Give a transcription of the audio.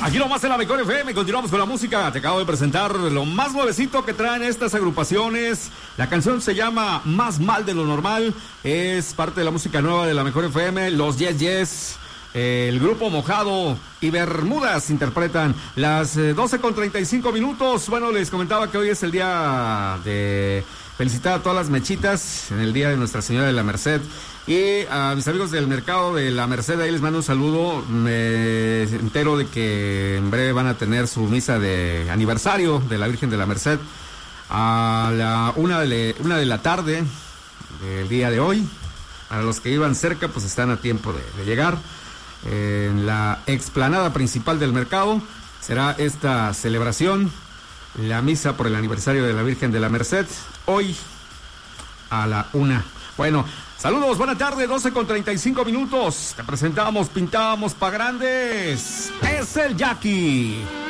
Aquí nomás en la Mejor FM, continuamos con la música. Te acabo de presentar lo más nuevecito que traen estas agrupaciones. La canción se llama Más Mal de lo Normal. Es parte de la música nueva de la Mejor FM. Los Yes Yes, el grupo Mojado y Bermudas interpretan las 12:35. Bueno, les comentaba que hoy es el día de felicitar a todas las mechitas en el día de Nuestra Señora de la Merced. Y a mis amigos del mercado de la Merced, ahí les mando un saludo. Me entero de que en breve van a tener su misa de aniversario de la Virgen de la Merced a la una de la tarde del día de hoy. Para los que iban cerca, pues están a tiempo de llegar. En la explanada principal del mercado será esta celebración, la misa por el aniversario de la Virgen de la Merced, hoy a la 1. Bueno, saludos, buena tarde, 12:35. Te presentamos, pintábamos pa' grandes. Es el Jackie.